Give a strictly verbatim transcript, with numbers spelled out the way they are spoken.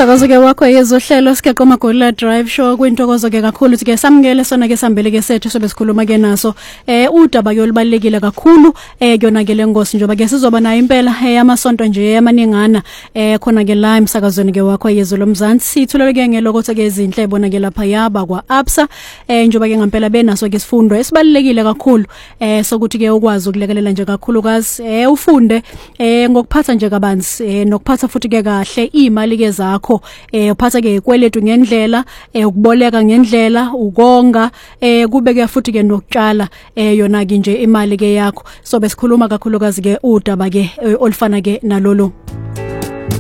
umsakazo ke wakho yezohlelo sikeqo Magolila Drive Show kwintokozo ke kakhulu ke samngele sona ke sambele ke sethu sobe sikhuluma ke naso eh udaba yolibalekile kakhulu eh kuyona ke lengosi njoba ke sizoba nayo impela yamasonto nje yamaningana eh khona ke la umsakazweni ke wakho yezolo Mzansi sithulele ke ngelokho ke izinhle bona ke lapha yaba kwa Absa eh njoba ke ngempela benaso ke sifundo esibalekile kakhulu eh sokuthi ke ukwazi ukulekelela nje kakhulukazi eh ufunde eh ngokuphatha nje kabanzi eh nokuphatha futhi ke kahle imali ke zakho eh uphatha ke ikweletu ngendlela eh ukuboleka ngendlela ukonga eh kube ke futhi ke nokutshala eh yona ke nje imali ke yakho so besikhuluma kakhulukazi ke udaba ke olufana ke nalolo